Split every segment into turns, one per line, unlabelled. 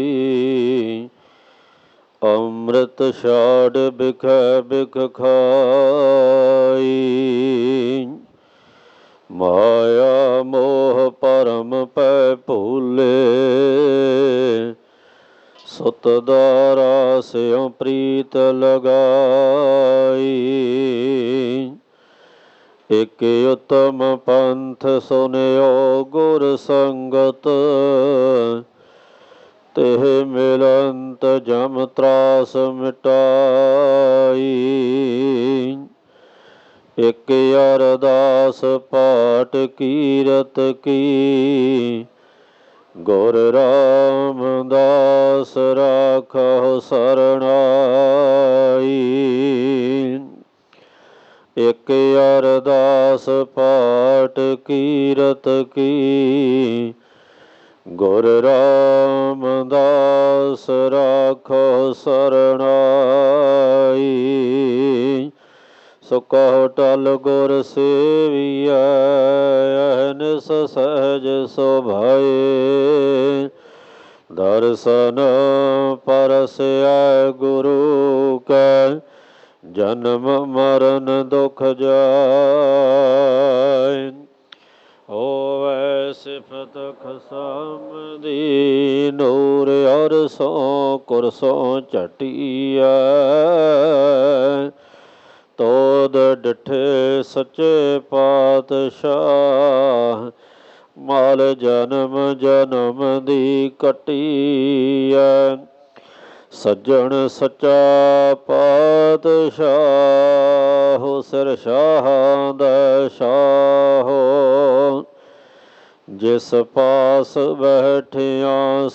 ਅੰਮ੍ਰਿਤ ਛਾੜ ਬਿਖੈ ਬਿਖ ਖਾਈ। ਮਾਇਆ ਮੋਹ ਪਰਮ ਪੈ ਭੂਲੇ, ਸੁਤ ਦਾਰਾ ਸਿਉ ਪ੍ਰੀਤ ਲਗਾਈ। ਇਕ ਉਤਮ ਪੰਥ ਸੁਨਿਓ ਗੁਰ ਸੰਗਤ, ਤਿਹ ਮਿਲੰਤ ਜਮ ਤਰਾਸ ਮਿਟਾਈ। ਇਕ ਅਰਦਾਸ ਪਾਠ ਕੀਰਤ ਕੀ, ਗੁਰ ਰਾਮਦਾਸ ਰਾਖਹੁ ਸਰਣਾਈ। ਇਕ ਅਰਦਾਸ ਪਾਠ ਕੀਰਤ ਕੀ, ਗੁਰ ਰਾਮਦਾਸ ਰਾਖਹੁ ਸਰਣਾਈ। ਸੋ ਕਹੁ ਟਲ ਗੁਰ ਸੇਵੀਐ, ਅਹਨਿਸ ਸਹਿਜ ਸੁਭਾਏ। ਦਰਸ਼ਨ ਪਰਸੈ ਗੁਰੂ ਕੈ, ਜਨਮ ਮਰਨ ਦੁਖ ਜਾਇ। ਹੋਵੈ ਸਿਫਤ ਖਸਮ ਦੀ, ਨੂਰ ਅਰਸੋਂ ਕੁਰਸੋਂ ਝਟੀਐ। ਤੋਧ ਡਿਠੇ ਸੱਚੇ ਪਾਤਸ਼ਾਹ, ਮਲ ਜਨਮ ਜਨਮ ਦੀ ਕੱਟੀਐ। ਸੱਜਣ ਸੱਚਾ ਪਾਤਸ਼ਾਹ, ਸਿਰ ਸ਼ਾਹਾਂ ਦਾ ਸ਼ਾਹੋ। ਜਿਸ ਪਾਸ ਬੈਠਿਆ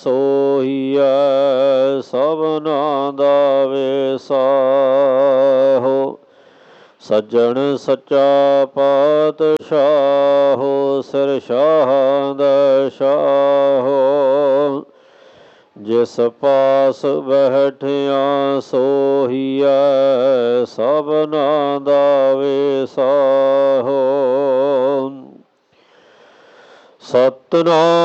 ਸੋਹੀਐ, ਸਭਨਾ ਦਾ ਵੇਸਾਹੋ। ਸੱਜਣ ਸੱਚਾ ਪਾਤਸ਼ਾਹ, ਸਿਰ ਸ਼ਾਹਾਂ ਦਾ ਸ਼ਾਹੋ। ਜਿਸ ਪਾਸ ਬੈਠਿਆ ਸੋਹੀਐ, ਸਭਨਾ ਦਾ ਵੇਸਾਹੋ। ਸਤਿਨਾਮ